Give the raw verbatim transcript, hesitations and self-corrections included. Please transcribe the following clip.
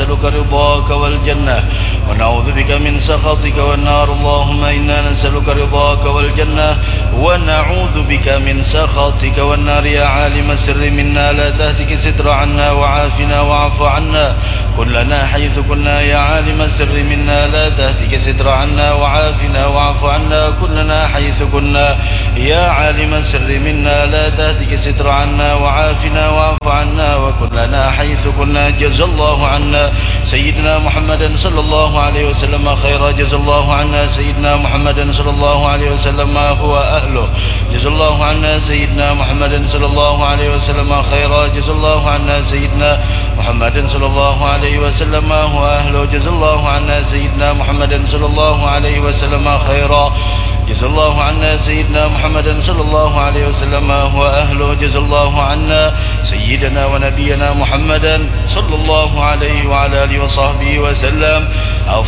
نسألك رضاك والجنة ونعوذ بك من سخطك والنار. اللهم إنا نسألك رضاك والجنة ونعوذ بك من سخطك والنار. يا عالم السر منا لا تهتك ستر عنا وعافنا واعف عنا كلنا حيث كنا. يا عالم السر منا لا تهتك ستر عنا وعافنا واعف عنا كلنا حيث كنا. يا عالم السر منا لا تهتك ستر عنا وعافنا واعف عنا وكلنا حيث كنا. جزا الله عنا سيدنا محمد صلى الله عليه وسلم خيرا. جزا الله عنا سيدنا محمد صلى الله عليه وسلم ما هو أهله. جزا الله عنا سيدنا محمد صلى الله عليه وسلم خيرا. جزا الله عنا سيدنا محمد صلى الله عليه وسلم ما هو أهله. جزا الله عنا سيدنا محمد صلى الله عليه وسلم خيرا. جزا الله عنا سيدنا محمد صلى الله عليه وسلم ما هو أهله. جزا الله عنا سيدنا ونبينا محمدا صلى الله عليه وعلى آله وصحبه وسلم